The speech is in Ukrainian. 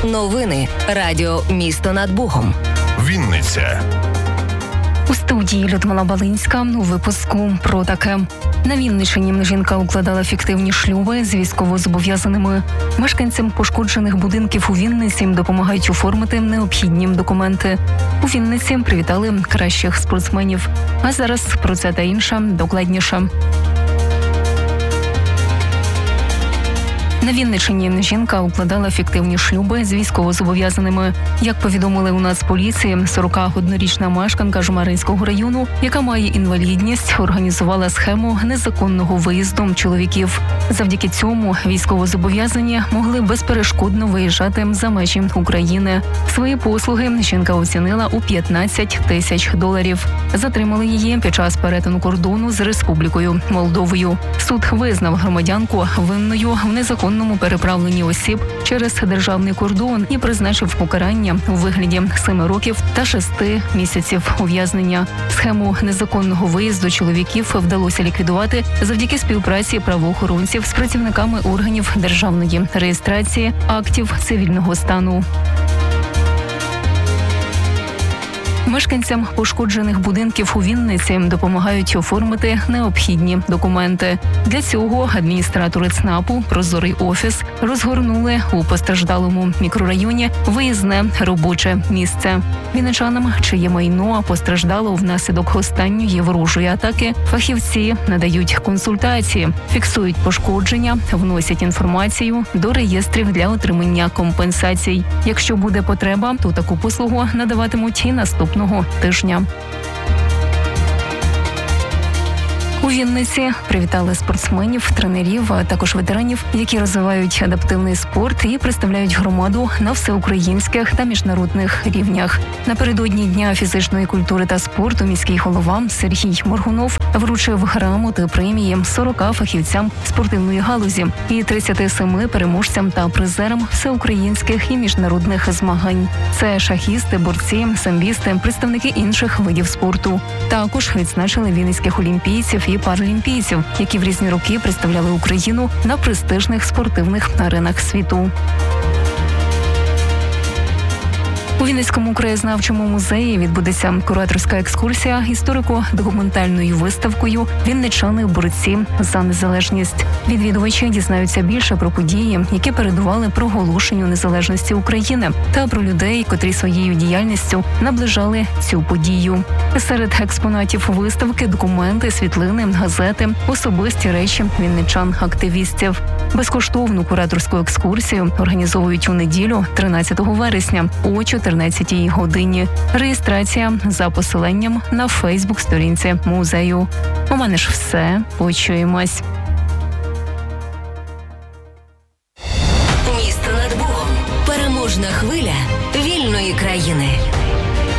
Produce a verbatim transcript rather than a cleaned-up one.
Новини Радіо «Місто над Богом». Вінниця. У студії Людмила Балинська у випуску про таке. На Вінниччині жінка укладала фіктивні шлюби з військовозобов'язаними. Мешканцям пошкоджених будинків у Вінниці допомагають оформити необхідні документи. У Вінниці привітали кращих спортсменів. А зараз про це та інше докладніше. На Вінниччині жінка укладала фіктивні шлюби з військовозобов'язаними. Як повідомили у Нацполіції, сорокаоднорічна мешканка Жмеринського району, яка має інвалідність, організувала схему незаконного виїзду чоловіків. Завдяки цьому військовозобов'язані могли безперешкодно виїжджати за межі України. Свої послуги жінка оцінила у п'ятнадцять тисяч доларів. Затримали її під час перетину кордону з Республікою Молдовою. Суд визнав громадянку винною в незаконному переправленні осіб через державний кордон і призначив покарання у вигляді семи років та шести місяців ув'язнення. Схему незаконного виїзду чоловіків вдалося ліквідувати завдяки співпраці правоохоронців з працівниками органів державної реєстрації актів цивільного стану. Мешканцям пошкоджених будинків у Вінниці допомагають оформити необхідні документи. Для цього адміністратори ЦНАПу «Прозорий офіс» розгорнули у постраждалому мікрорайоні виїзне робоче місце. Вінничанам, чиє майно постраждало внаслідок останньої ворожої атаки, фахівці надають консультації, фіксують пошкодження, вносять інформацію до реєстрів для отримання компенсацій. Якщо буде потреба, то таку послугу надаватимуть і наступного тижня. У Вінниці привітали спортсменів, тренерів, а також ветеранів, які розвивають адаптивний спорт і представляють громаду на всеукраїнських та міжнародних рівнях. Напередодні Дня фізичної культури та спорту міський голова Сергій Моргунов вручив грамоти премії сорока фахівцям спортивної галузі і тридцяти семи переможцям та призерам всеукраїнських і міжнародних змагань. Це шахісти, борці, самбісти, представники інших видів спорту. Також відзначили вінницьких олімпійців і паралімпійців, які в різні роки представляли Україну на престижних спортивних аренах світу. У Вінницькому краєзнавчому музеї відбудеться кураторська екскурсія історико-документальною виставкою «Вінничани-борці за незалежність». Відвідувачі дізнаються більше про події, які передували проголошенню незалежності України, та про людей, котрі своєю діяльністю наближали цю подію. Серед експонатів виставки – документи, світлини, газети, особисті речі вінничан-активістів. Безкоштовну кураторську екскурсію організовують у неділю, тринадцятого вересня, о чотирнадцятій годині. Реєстрація за посиланням на фейсбук-сторінці музею. У мене ж все. Почуємось. Місто над Богом. Переможна хвиля вільної країни.